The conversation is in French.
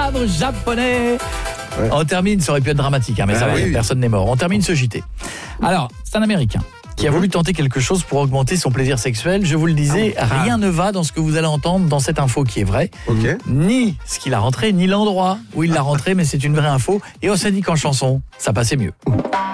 sabre japonais. Ouais. On termine, ça aurait pu être dramatique, hein, mais ça va, oui. personne n'est mort. On termine ce JT. Alors, c'est un Américain qui a voulu tenter quelque chose pour augmenter son plaisir sexuel. Je vous le disais, rien ne va dans ce que vous allez entendre dans cette info qui est vraie. Ok. Ni ce qu'il a rentré, ni l'endroit où il l'a rentré, mais c'est une vraie info. Et on s'est dit qu'en chanson, ça passait mieux.